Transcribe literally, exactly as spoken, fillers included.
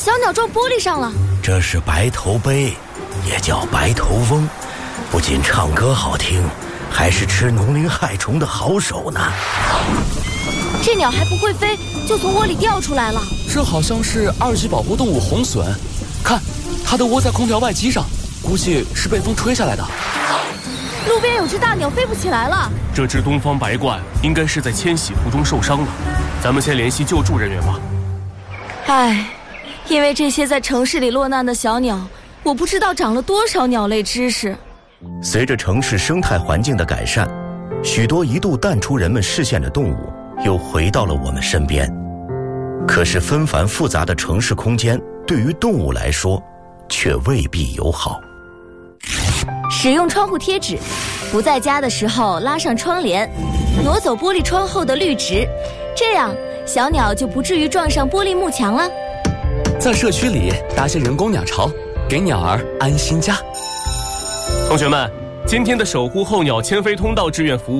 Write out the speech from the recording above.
小鸟撞玻璃上了。 这是白头鹎，也叫白头翁，不仅唱歌好听，还是吃农林害虫的好手呢。 这鸟还不会飞，就从窝里掉出来了。 这好像是二级保护动物红隼，看，它的窝在空调外机上，估计是被风吹下来的。 路边有只大鸟飞不起来了。 这只东方白鹳应该是在迁徙途中受伤了，咱们先联系救助人员吧。 唉，因为这些在城市里落难的小鸟，我不知道长了多少鸟类知识。 随着城市生态环境的改善，许多一度淡出人们视线的动物又回到了我们身边。可是纷繁复杂的城市空间对于动物来说却未必友好。 使用窗户贴纸，不在家的时候拉上窗帘，挪走玻璃窗后的绿植，这样小鸟就不至于撞上玻璃幕墙了。 在社区里搭些人工鸟巢，给鸟儿安心家。 同学们，今天的守护候鸟迁飞通道志愿服务